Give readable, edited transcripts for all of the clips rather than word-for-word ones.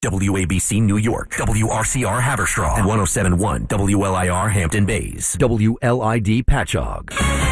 WABC New York, WRCR Haverstraw, and 107.1 WLIR Hampton Bays, WLID Patchogue.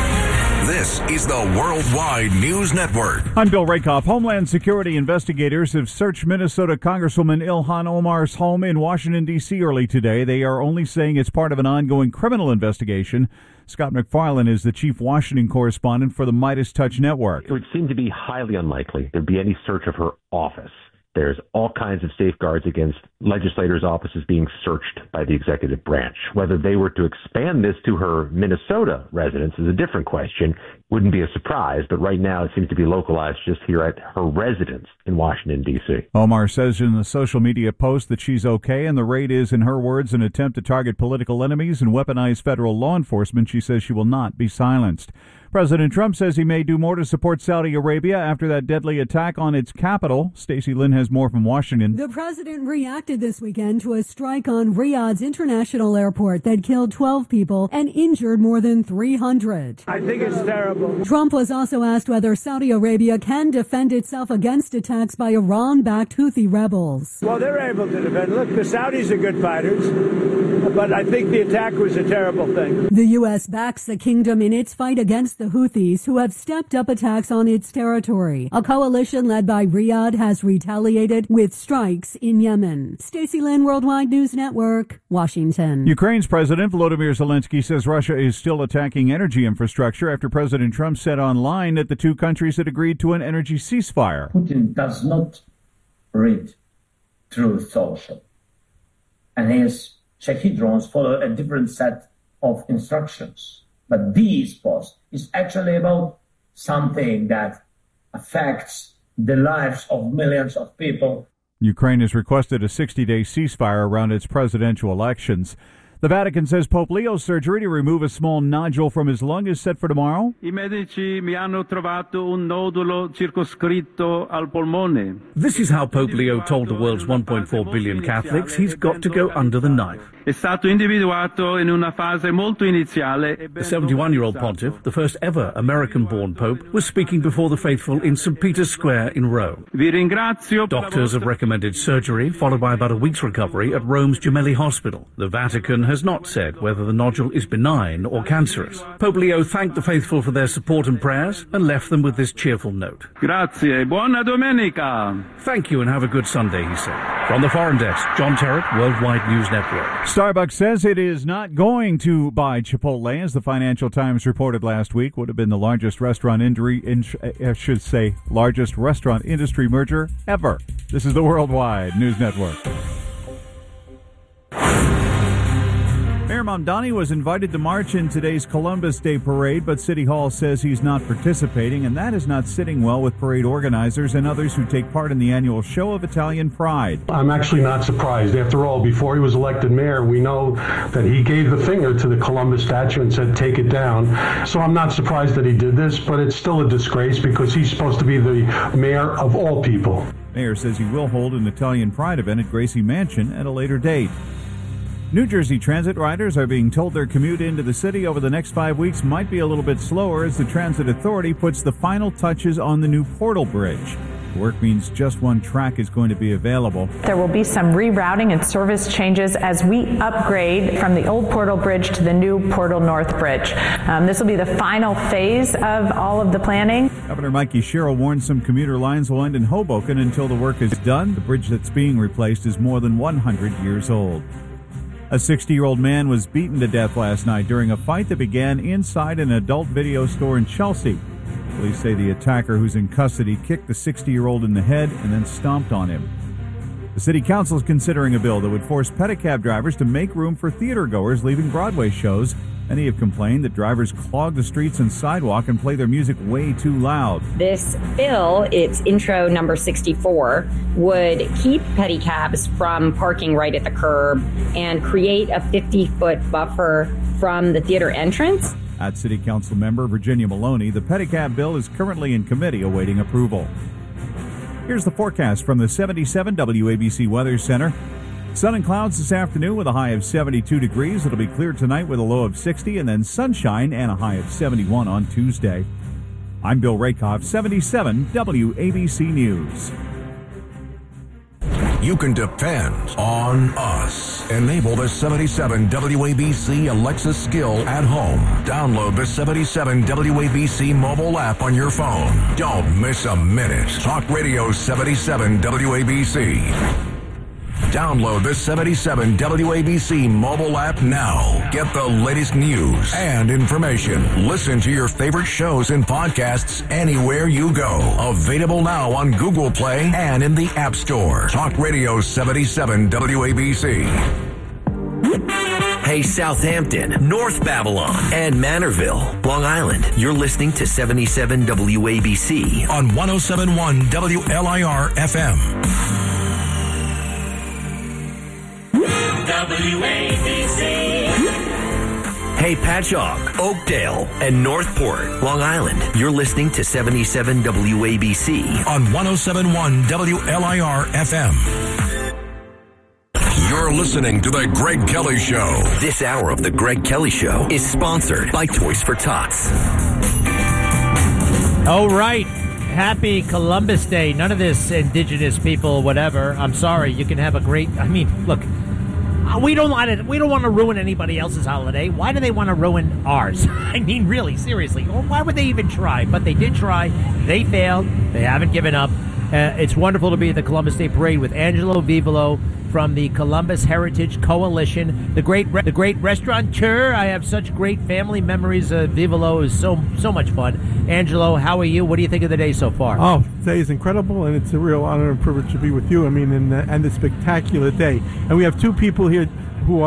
This is the Worldwide News Network. I'm Bill Rakoff. Homeland Security investigators have searched Minnesota Congresswoman Ilhan Omar's home in Washington, D.C. early today. They are only saying it's part of an ongoing criminal investigation. Scott McFarlane is the chief Washington correspondent for the Midas Touch Network. It would seem to be highly unlikely there'd be any search of her office. There's all kinds of safeguards against legislators' offices being searched by the executive branch. Whether they were to expand this to her Minnesota residence is a different question. Wouldn't be a surprise, but right now it seems to be localized just here at her residence in Washington, D.C. Omar says in the social media post that she's okay, and the raid is, in her words, an attempt to target political enemies and weaponize federal law enforcement. She says she will not be silenced. President Trump says he may do more to support Saudi Arabia after that deadly attack on its capital. Stacey Lynn has more from Washington. The president reacted this weekend to a strike on Riyadh's international airport that killed 12 people and injured more than 300. I think it's terrible. Trump was also asked whether Saudi Arabia can defend itself against attacks by Iran-backed Houthi rebels. Well, they're able to defend. Look, the Saudis are good fighters, but I think the attack was a terrible thing. The U.S. backs the kingdom in its fight against the Houthis, who have stepped up attacks on its territory. A coalition led by Riyadh has retaliated with strikes in Yemen. Stacey Lynn, Worldwide News Network, Washington. Ukraine's President Volodymyr Zelensky says Russia is still attacking energy infrastructure after President Trump said online that the two countries had agreed to an energy ceasefire. Putin does not read through social, and his Shahed drones follow a different set of instructions. But this post is actually about something that affects the lives of millions of people. Ukraine has requested a 60-day ceasefire around its presidential elections. The Vatican says Pope Leo's surgery to remove a small nodule from his lung is set for tomorrow. I medici mi hanno trovato un nodulo circoscritto al polmone. This is how Pope Leo told the world's 1.4 billion Catholics he's got to go under the knife. È stato individuato in una fase molto iniziale. The 71-year-old pontiff, the first ever American-born pope, was speaking before the faithful in St. Peter's Square in Rome. Vi ringrazio. Doctors have recommended surgery, followed by about a week's recovery at Rome's Gemelli Hospital. The Vatican has not said whether the nodule is benign or cancerous. Pope Leo thanked the faithful for their support and prayers and left them with this cheerful note. Grazie, buona domenica. Thank you and have a good Sunday, he said. From the Foreign Desk, John Terrett, Worldwide News Network. Starbucks says it is not going to buy Chipotle, as the Financial Times reported last week. Would have been the largest restaurant largest restaurant industry merger ever. This is the Worldwide News Network. Mayor Mamdani was invited to march in today's Columbus Day parade, but City Hall says he's not participating, and that is not sitting well with parade organizers and others who take part in the annual Show of Italian Pride. I'm actually not surprised. After all, before he was elected mayor, we know that he gave the finger to the Columbus statue and said, take it down. So I'm not surprised that he did this, but it's still a disgrace because he's supposed to be the mayor of all people. Mayor says he will hold an Italian Pride event at Gracie Mansion at a later date. New Jersey Transit riders are being told their commute into the city over the next 5 weeks might be a little bit slower as the Transit Authority puts the final touches on the new Portal Bridge. The work means just one track is going to be available. There will be some rerouting and service changes as we upgrade from the old Portal Bridge to the new Portal North Bridge. This will be the final phase of all of the planning. Governor Mikey Sherrill warned some commuter lines will end in Hoboken until the work is done. The bridge that's being replaced is more than 100 years old. A 60-year-old man was beaten to death last night during a fight that began inside an adult video store in Chelsea. Police say the attacker, who's in custody, kicked the 60-year-old in the head and then stomped on him. The city council is considering a bill that would force pedicab drivers to make room for theater-goers leaving Broadway shows. Many have complained that drivers clog the streets and sidewalk and play their music way too loud. This bill, it's intro number 64, would keep pedicabs from parking right at the curb and create a 50-foot buffer from the theater entrance. At City Council member Virginia Maloney, the pedicab bill is currently in committee awaiting approval. Here's the forecast from the 77 WABC Weather Center. Sun and clouds this afternoon with a high of 72 degrees. It'll be clear tonight with a low of 60, and then sunshine and a high of 71 on Tuesday. I'm Bill Rakoff, 77 WABC News. you can depend on us. Enable the 77 WABC Alexa skill at home. Download the 77 WABC mobile app on your phone. Don't miss a minute. Talk Radio 77 WABC. Download the 77 WABC mobile app now. Get the latest news and information. Listen to your favorite shows and podcasts anywhere you go. Available now on Google Play and in the App Store. Talk Radio 77 WABC. Hey, Southampton, North Babylon, and Manorville, Long Island. You're listening to 77 WABC on 107.1 WLIR FM. WABC. Hey, Patchogue, Oakdale, and Northport, Long Island. You're listening to 77 WABC on 107.1 WLIR FM. You're listening to The Greg Kelly Show. This hour of The Greg Kelly Show is sponsored by Toys for Tots. All right. Happy Columbus Day. None of this indigenous people, whatever. I'm sorry. You can have a great... I mean, look... We don't want to ruin anybody else's holiday. Why do they want to ruin ours? I mean, really, seriously. Why would they even try? But they did try. They failed. They haven't given up. It's wonderful to be at the Columbus Day Parade with Angelo Vivolo from the Columbus Heritage Coalition, the great restaurateur. I have such great family memories. Vivolo is so much fun. Angelo, how are you? What do you think of the day so far? Oh, today is incredible, and it's a real honor and privilege to be with you. I mean, and a spectacular day. And we have two people here who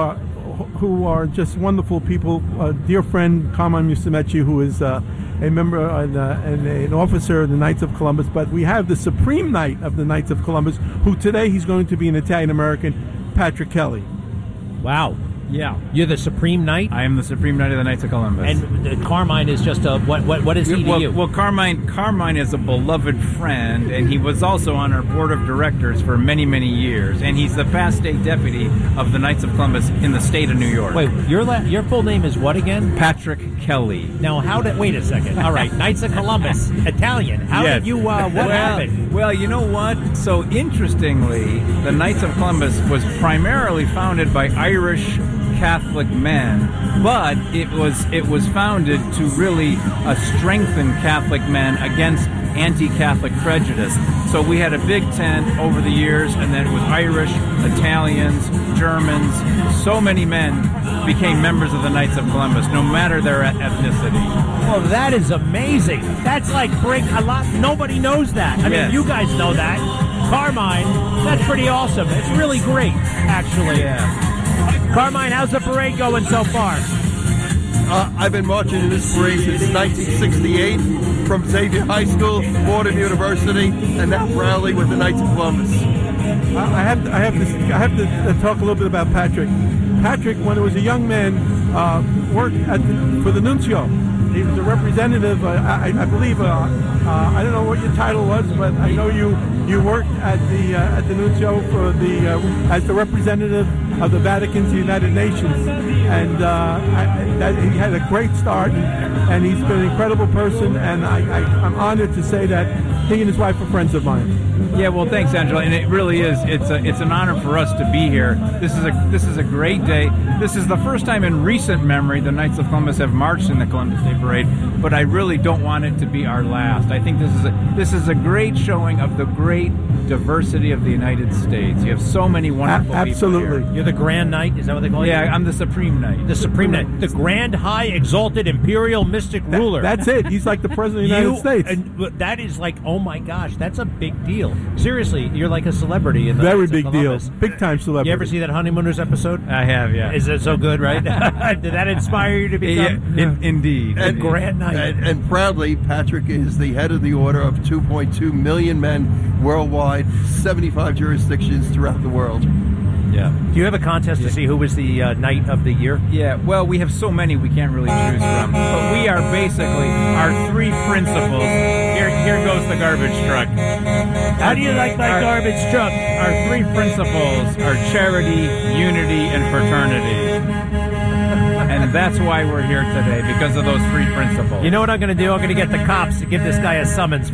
are just wonderful people. A dear friend, Carmine Musumeci, who is a member and an officer of the Knights of Columbus, but we have the Supreme Knight of the Knights of Columbus, who today he's going to be an Italian-American, Patrick Kelly. Wow. Yeah. You're the Supreme Knight? I am the Supreme Knight of the Knights of Columbus. And Carmine is just a... What is he to you? Well, Carmine is a beloved friend, and he was also on our board of directors for many, many years. And he's the past state deputy of the Knights of Columbus in the state of New York. Wait, your full name is what again? Patrick Kelly. Now, wait a second. All right, Knights of Columbus, Italian. How did you... what happened? Well, you know what? So, interestingly, the Knights of Columbus was primarily founded by Irish Catholic men, but it was founded to really strengthen Catholic men against anti-Catholic prejudice. So we had a big tent over the years, and then it was Irish, Italians, Germans. So many men became members of the Knights of Columbus, no matter their ethnicity. Well, that is amazing. That's like nobody knows that. I mean, you guys know that. Carmine, that's pretty awesome. It's really great, actually. Yeah. Carmine, how's the parade going so far? I've been marching in this parade since 1968 from Xavier High School, Fordham University, and now proudly with the Knights of Columbus. I have to talk a little bit about Patrick. Patrick, when he was a young man, worked for the Nuncio. He was a representative, I believe. I don't know what your title was, but I know you worked at the Nuncio as the representative of the Vatican to the United Nations, and he had a great start, and he's been an incredible person, and I'm honored to say that he and his wife are friends of mine. Yeah, well, thanks, Angela, and it really is. It's an honor for us to be here. This is a great day. This is the first time in recent memory the Knights of Columbus have marched in the Columbus Day Parade, but I really don't want it to be our last. I think this is a great showing of the great diversity of the United States. You have so many wonderful people here. You're the Grand Knight? Is that what they call you? Yeah, I'm the Supreme Knight. The Supreme Knight. The Grand, High, Exalted, Imperial, Mystic Ruler. That's it. He's like the President of the United States. And that is like, oh my gosh, that's a big deal. Seriously, you're like a celebrity in the Very big deal. Big time celebrity. You ever see that Honeymooners episode? I have, yeah. Is it so good, right? Did that inspire you to become? Indeed. And Grand Knight. And proudly, Patrick is the head of the order of 2.2 million men worldwide, 75 jurisdictions throughout the world. Yeah. Do you have a contest to see who was the Knight of the Year? Yeah, well, we have so many we can't really choose from. But we are basically our three principles. Here goes the garbage truck. How do you like my garbage truck? Our three principles are charity, unity, and fraternity. And that's why we're here today, because of those three principles. You know what I'm going to do? I'm going to get the cops to give this guy a summons for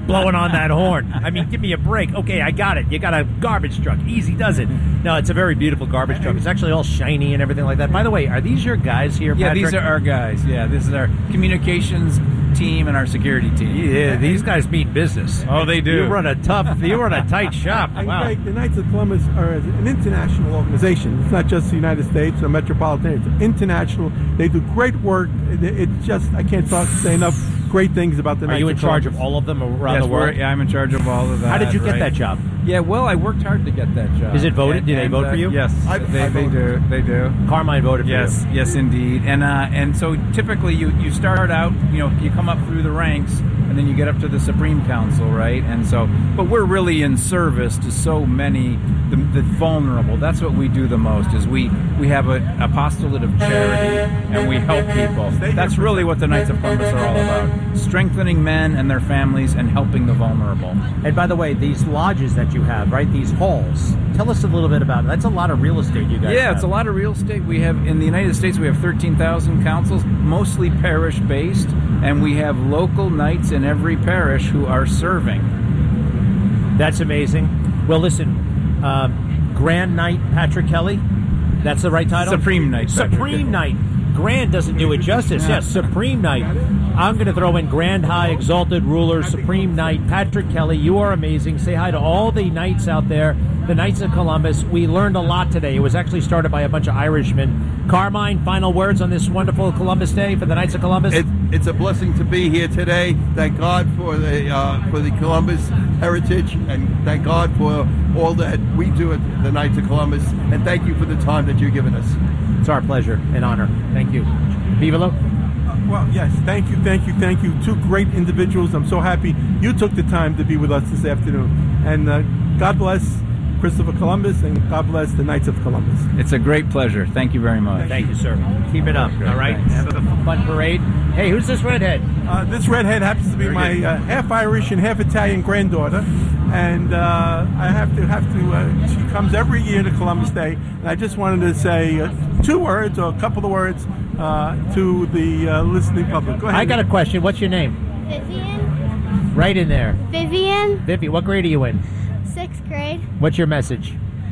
blowing on that horn. I mean, give me a break. Okay, I got it. You got a garbage truck. Easy does it. No, it's a very beautiful garbage truck. It's actually all shiny and everything like that. By the way, are these your guys here, Yeah, Patrick? these are our guys. Yeah, this is our communications team and our security team. Yeah, these guys mean business. Oh, they do. You run a tight shop. And Wow. Greg, the Knights of Columbus are an international organization. It's not just the United States or metropolitan. It's international. They do great work. It's just, I can't say enough great things about the Knights of Columbus. Are you in charge of all of them around the world? Yeah, I'm in charge of all of that. How did you get that job? Yeah, well, I worked hard to get that job. Is it voted? Do they vote for you? Yes, they do. They do. Carmine voted for you. Yes, indeed. And so typically you start out, you come up through the ranks, and then you get up to the Supreme Council, right? And so, but we're really in service to so many, the vulnerable. That's what we do the most. Is we have a apostolate of charity, and we help people. That's really what the Knights of Columbus are all about: strengthening men and their families, and helping the vulnerable. And by the way, these lodges that you have, right? These halls. Tell us a little bit about it. That's a lot of real estate you guys have. Yeah, it's a lot of real estate. We have, in the United States, we have 13,000 councils, mostly parish-based, and we have local knights in every parish who are serving. That's amazing. Well, listen, Grand Knight Patrick Kelly, that's the right title? Supreme Knight. Supreme Knight. Grand doesn't do it justice. Yes, Supreme Knight. I'm going to throw in Grand High Exalted Ruler, Supreme Knight, Patrick Kelly. You are amazing. Say hi to all the knights out there, the Knights of Columbus. We learned a lot today. It was actually started by a bunch of Irishmen. Carmine, final words on this wonderful Columbus Day for the Knights of Columbus? It's a blessing to be here today. Thank God for the Columbus heritage, and thank God for all that we do at the Knights of Columbus. And thank you for the time that you've given us. It's our pleasure and honor. Thank you. Vivalo? Well, yes, thank you. Two great individuals. I'm so happy you took the time to be with us this afternoon. And God bless Christopher Columbus, and God bless the Knights of Columbus. It's a great pleasure. Thank you very much. Thank you, sir. Keep it up, all right? Have a fun parade. Hey, who's this redhead? This redhead happens to be my half Irish and half Italian granddaughter. And I have to, she comes every year to Columbus Day. And I just wanted to say 2 words or a couple of words to the listening public. Go ahead. I got a question. What's your name? Vivian. Right in there. Vivian. Vivi, what grade are you in? 6th grade. What's your message?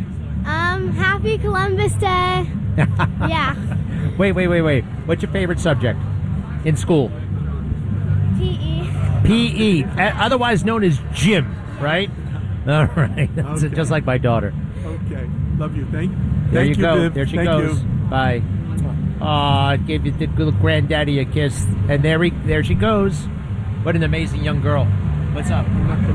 Happy Columbus Day. Yeah. Wait. What's your favorite subject in school? PE. PE, otherwise known as gym, right? All right. That's Okay. just like my daughter. Okay. Love you. Thank There you go. Viv. There she Thank goes. you. Bye. Aw, gave you the little granddaddy a kiss. And there she goes. What an amazing young girl. What's up?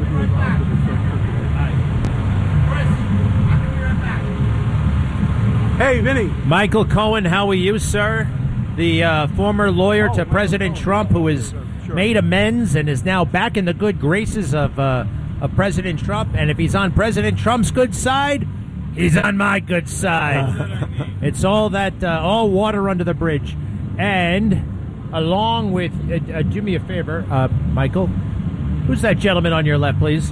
Hey, Vinny. Michael Cohen, how are you, sir? The former lawyer to President Trump, who has made amends and is now back in the good graces of President Trump. And if he's on President Trump's good side, he's on my good side. It's all that, all water under the bridge. And along with, do me a favor, Michael, who's that gentleman on your left, please?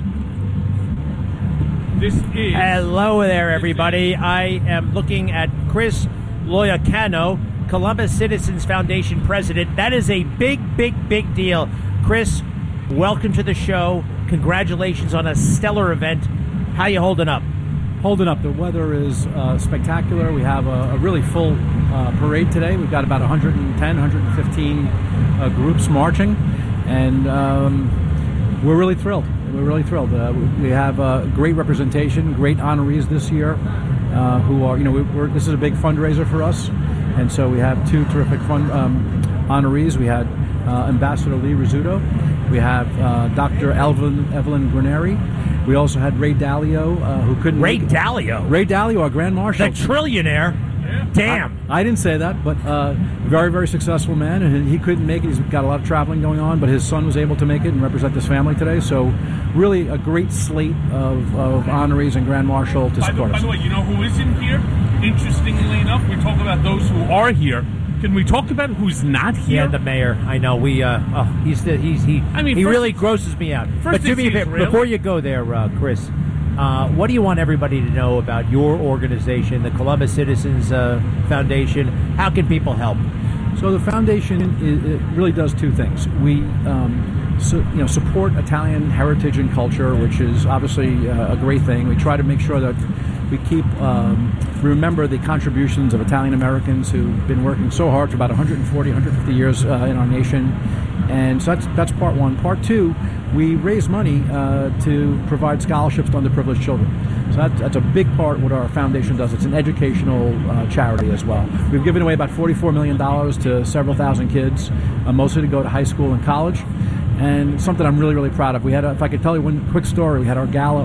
This is... Hello there, everybody. I am looking at Chris Loiacano, Columbus Citizens Foundation president. That is a big deal. Chris, welcome to the show. Congratulations on a stellar event. How you holding up? Holding up. The weather is spectacular. We have a really full parade today. We've got about 110, 115 groups marching, and we're really thrilled. We have great representation, great honorees this year, who are, this is a big fundraiser for us, and so we have 2 terrific honorees. We had Ambassador Lee Rizzuto. We have Dr. Evelyn Graneri. We also had Ray Dalio, who couldn't... Ray Dalio, our Grand Marshal. The trillionaire. Damn. I didn't say that, but very, very successful man, and he couldn't make it. He's got a lot of traveling going on, but his son was able to make it and represent his family today. So really a great slate of honorees and Grand Marshal to support us. By the way, you know who isn't here? Interestingly enough, we talk about those who are here. Can we talk about who's not here? Yeah, the mayor. I know. He really grosses me out. But do me a favor, before you go there, Chris, what do you want everybody to know about your organization, the Columbus Citizens Foundation? How can people help? So the foundation it really does 2 things. We support Italian heritage and culture, which is obviously a great thing. We try to make sure that we remember the contributions of Italian Americans who've been working so hard for about 140, 150 years in our nation. And so that's part one. Part two, we raise money to provide scholarships to underprivileged children. So that's a big part of what our foundation does. It's an educational charity as well. We've given away about $44 million to several thousand kids, mostly to go to high school and college. And something I'm really, really proud of. We had, if I could tell you one quick story, we had our gala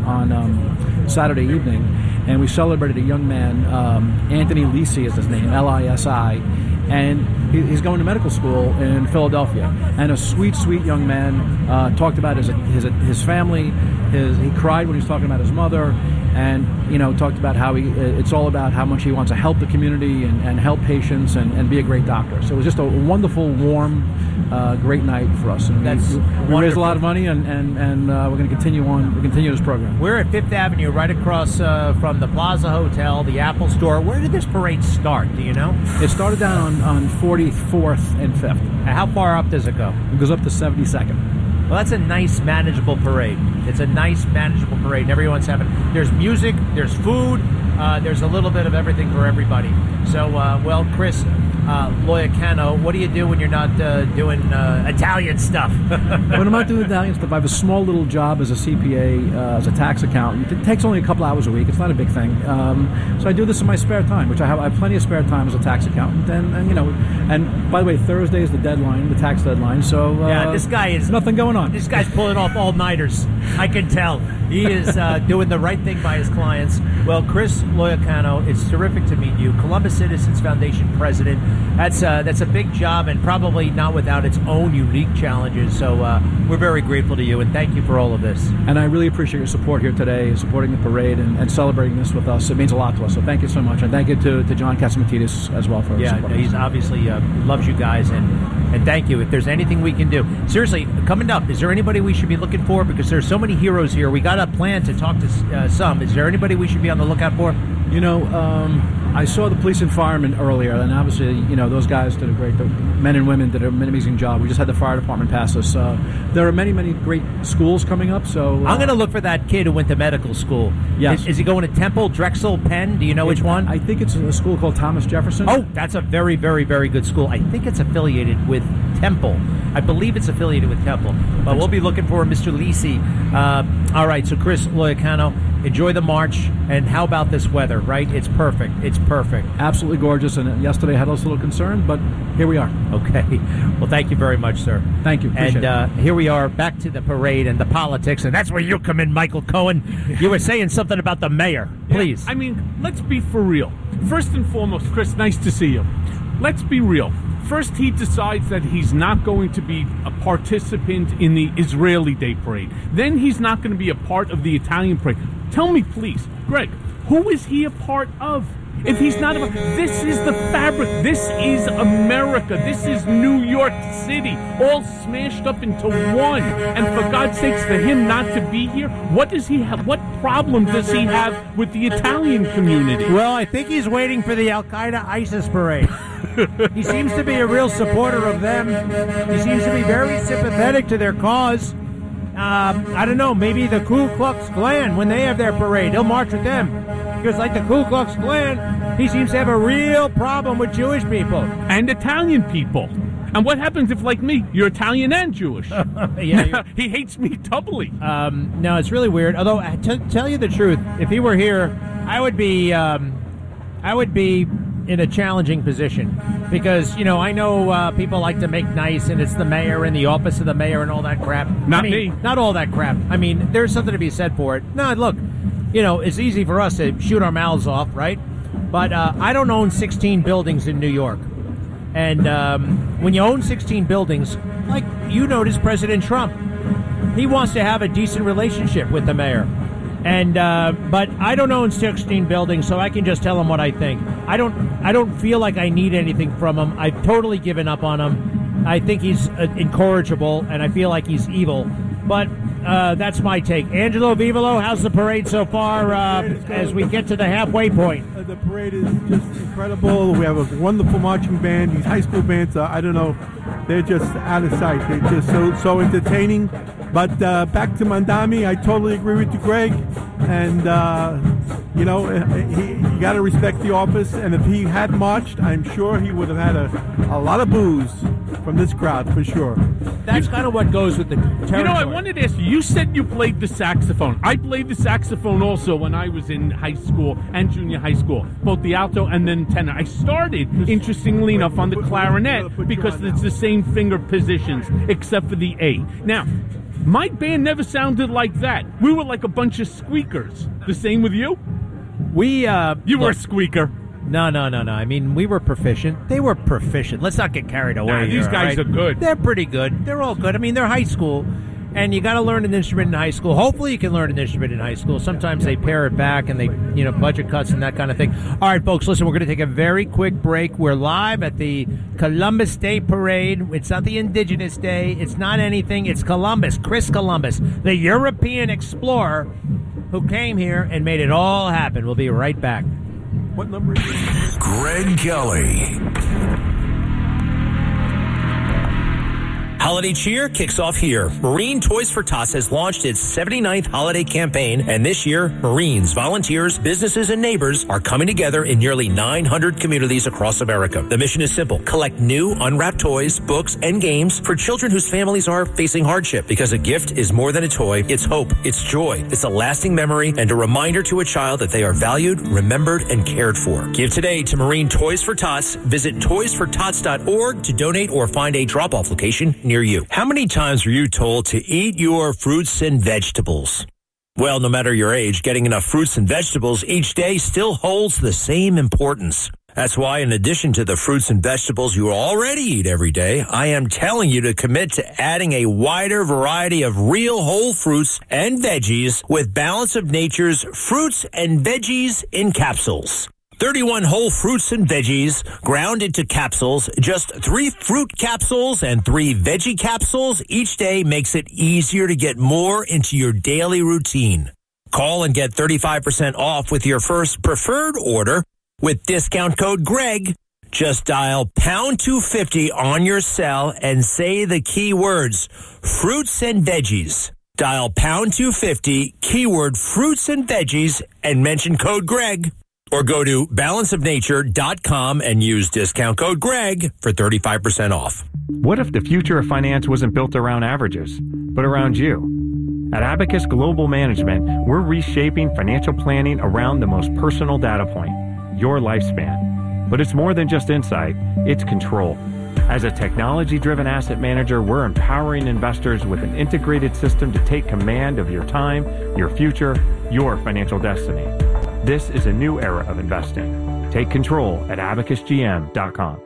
on Saturday evening, and we celebrated a young man, Anthony Lisi is his name, Lisi, and he's going to medical school in Philadelphia. And a sweet, sweet young man talked about his family. He cried when he was talking about his mother, and talked about how it's all about how much he wants to help the community and help patients and be a great doctor. So it was just a wonderful, warm, great night for us. And we raised a lot of money, and we're going to continue on. We continue this program. We're at Fifth Avenue, right across from the Plaza Hotel, the Apple Store. Where did this parade start? Do you know? It started down on 44th and 5th. And how far up does it go? It goes up to 72nd. Well, that's a nice, manageable parade. It's a nice, manageable parade. And everyone's there's music, there's food, there's a little bit of everything for everybody. So, Chris Loiacano, what do you do when you're not doing Italian stuff? When I'm not doing Italian stuff, I have a small little job as a CPA, as a tax accountant. It takes only a couple hours a week. It's not a big thing. So I do this in my spare time, which I have plenty of spare time as a tax accountant. And by the way, Thursday is the deadline, the tax deadline. So this guy is nothing going on. This guy's pulling off all-nighters. I can tell. He is doing the right thing by his clients. Well, Chris Loiacano, it's terrific to meet you. Columbus Citizens Foundation president. That's a big job, and probably not without its own unique challenges. So we're very grateful to you, and thank you for all of this. And I really appreciate your support here today, supporting the parade and celebrating this with us. It means a lot to us. So thank you so much, and thank you to John Catsimatidis as well for supporting. He's obviously loves you guys, and thank you. If there's anything we can do, seriously, coming up, is there anybody we should be looking for? Because there's so many heroes here. We got a plan to talk to some. Is there anybody we should be on the lookout for? I saw the police and firemen earlier, and obviously, those guys did the men and women did an amazing job. We just had the fire department pass us. There are many, many great schools coming up. So I'm going to look for that kid who went to medical school. Yes. Is he going to Temple, Drexel, Penn? Do you know which one? I think it's a school called Thomas Jefferson. Oh, that's a very, very, very good school. I think it's affiliated with Temple. I believe it's affiliated with Temple. But we'll be looking for Mr. Lisi. All right, so Chris Loiacano, enjoy the march. And how about this weather, right? It's perfect. It's perfect. Absolutely gorgeous. And yesterday I had a little concern, but here we are. Okay. Well, thank you very much, sir. Thank you. Appreciate it. Here we are back to the parade and the politics, and that's where you come in, Michael Cohen. You were saying something about the mayor. Please. Yeah, I mean, let's be for real. First and foremost, Chris, nice to see you. Let's be real. First, he decides that he's not going to be a participant in the Israeli Day Parade. Then he's not going to be a part of the Italian parade. Tell me, please, Greg, who is he a part of? If he's not this is the fabric. This is America. This is New York City, all smashed up into one. And for God's sakes, for him not to be here, what does he have? What problem does he have with the Italian community? Well, I think he's waiting for the Al-Qaeda ISIS parade. He seems to be a real supporter of them. He seems to be very sympathetic to their cause. I don't know, maybe the Ku Klux Klan, when they have their parade, he'll march with them. Because like the Ku Klux Klan, he seems to have a real problem with Jewish people. And Italian people. And what happens if, like me, you're Italian and Jewish? Yeah, he hates me doubly. No, it's really weird. Although, to tell you the truth, if he were here, I would be in a challenging position. Because, I know people like to make nice, and it's the mayor and the office of the mayor and all that crap. Not me. Not all that crap. I mean, there's something to be said for it. No, look, it's easy for us to shoot our mouths off, right? But I don't own 16 buildings in New York. And when you own 16 buildings, like you notice President Trump, he wants to have a decent relationship with the mayor. And but I don't own 16 buildings, so I can just tell him what I think. I don't feel like I need anything from him. I've totally given up on him. I think he's incorrigible, and I feel like he's evil. But that's my take. Angelo Vivolo, how's the parade so far as we get to the halfway point? The parade is just incredible. We have a wonderful marching band. These high school bands, I don't know, they're just out of sight. They're just so entertaining. But back to Mamdani, I totally agree with you, Greg. And, you got to respect the office. And if he had marched, I'm sure he would have had a lot of boos from this crowd, for sure. That's kind of what goes with the territory. I wanted to ask you, you said you played the saxophone. I played the saxophone also when I was in high school and junior high school, both the alto and then tenor. I started, interestingly enough, on the clarinet because it's the same finger positions except for the A. Now, my band never sounded like that. We were like a bunch of squeakers. The same with you? You were a squeaker. No. I mean, we were proficient. They were proficient. Let's not get carried away. These guys are good. They're pretty good. They're all good. I mean, they're high school, and you got to learn an instrument in high school. Hopefully you can learn an instrument in high school. Sometimes they pare it back, and they, budget cuts and that kind of thing. All right, folks, listen, we're going to take a very quick break. We're live at the Columbus Day Parade. It's not the Indigenous Day. It's not anything. It's Columbus, Chris Columbus, the European explorer who came here and made it all happen. We'll be right back. What number is it? Greg Kelly. Holiday cheer kicks off here. Marine Toys for Tots has launched its 79th holiday campaign, and this year, Marines, volunteers, businesses, and neighbors are coming together in nearly 900 communities across America. The mission is simple. Collect new, unwrapped toys, books, and games for children whose families are facing hardship. Because a gift is more than a toy. It's hope. It's joy. It's a lasting memory and a reminder to a child that they are valued, remembered, and cared for. Give today to Marine Toys for Tots. Visit toysfortots.org to donate or find a drop-off location near you. How many times were you told to eat your fruits and vegetables? Well, no matter your age, getting enough fruits and vegetables each day still holds the same importance. That's why, in addition to the fruits and vegetables you already eat every day, I am telling you to commit to adding a wider variety of real whole fruits and veggies with Balance of Nature's Fruits and Veggies in Capsules. 31 whole fruits and veggies ground into capsules. Just 3 fruit capsules and 3 veggie capsules each day makes it easier to get more into your daily routine. Call and get 35% off with your first preferred order with discount code GREG. Just dial pound 250 on your cell and say the key words, fruits and veggies. Dial pound 250, keyword fruits and veggies, and mention code GREG. Or go to balanceofnature.com and use discount code GREG for 35% off. What if the future of finance wasn't built around averages, but around you? At Abacus Global Management, we're reshaping financial planning around the most personal data point, your lifespan. But it's more than just insight, it's control. As a technology-driven asset manager, we're empowering investors with an integrated system to take command of your time, your future, your financial destiny. This is a new era of investing. Take control at abacusgm.com.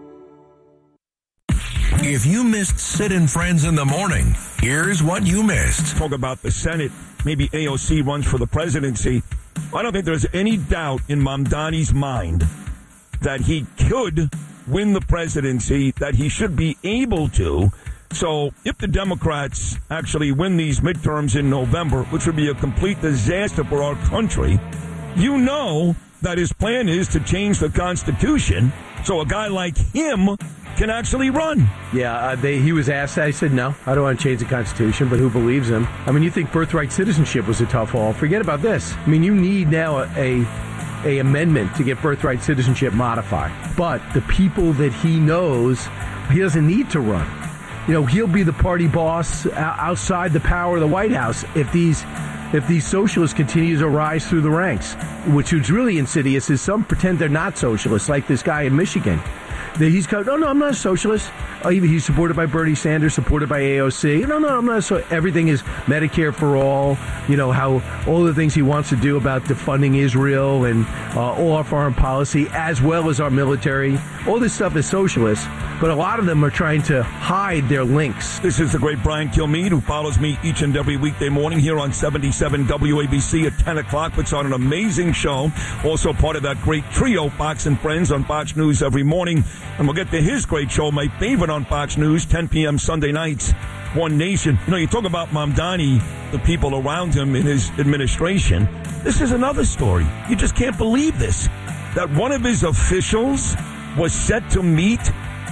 If you missed Sid and Friends in the morning, here's what you missed. Talk about the Senate. Maybe AOC runs for the presidency. I don't think there's any doubt in Mamdani's mind that he could win the presidency, that he should be able to. So if the Democrats actually win these midterms in November, which would be a complete disaster for our country, you know that his plan is to change the Constitution so a guy like him can actually run. Yeah, he was asked that. He said, no, I don't want to change the Constitution, but who believes him? I mean, you think birthright citizenship was a tough haul. Forget about this. I mean, you need now a amendment to get birthright citizenship modified. But the people that he knows, he doesn't need to run. You know, he'll be the party boss outside the power of the White House if these socialists continue to rise through the ranks, which is really insidious is some pretend they're not socialists, like this guy in Michigan. He's no, I'm not a socialist. He's supported by Bernie Sanders, supported by AOC. No, I'm not. So everything is Medicare for all. You know, how all the things he wants to do about defunding Israel and all our foreign policy, as well as our military. All this stuff is socialist, but a lot of them are trying to hide their links. This is the great Brian Kilmeade, who follows me each and every weekday morning here on 77 WABC at 10 o'clock, puts on an amazing show. Also part of that great trio, Fox and Friends, on Fox News every morning. And we'll get to his great show, my favorite on Fox News, 10 p.m. Sunday nights, One Nation. You know, you talk about Mamdani, the people around him in his administration. This is another story. You just can't believe this. That one of his officials was set to meet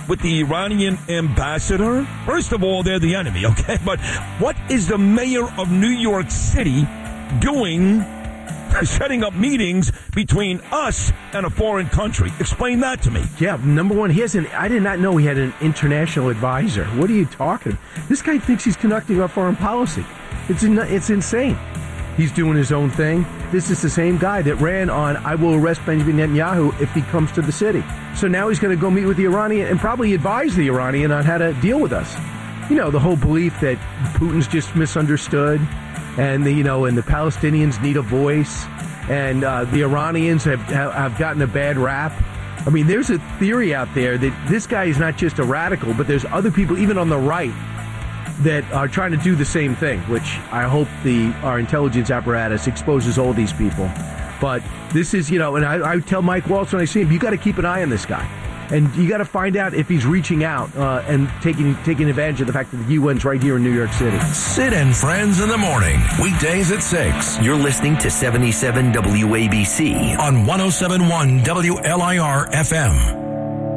with the Iranian ambassador? First of all, they're the enemy, okay? But what is the mayor of New York City doing, setting up meetings between us and a foreign country? Explain that to me. Yeah, number one, I did not know he had an international advisor. What are you talking? This guy thinks he's conducting our foreign policy. It's insane. He's doing his own thing. This is the same guy that ran on, I will arrest Benjamin Netanyahu if he comes to the city. So now he's going to go meet with the Iranian and probably advise the Iranian on how to deal with us. You know, the whole belief that Putin's just misunderstood and the Palestinians need a voice and the Iranians have gotten a bad rap. I mean, there's a theory out there that this guy is not just a radical, but there's other people, even on the right, that are trying to do the same thing, which I hope our intelligence apparatus exposes all these people. But this is, and I tell Mike Waltz when I see him, you got to keep an eye on this guy. And you got to find out if he's reaching out and taking advantage of the fact that the UN's right here in New York City. Sid and Friends in the morning, weekdays at 6. You're listening to 77 WABC on 107.1 WLIR FM.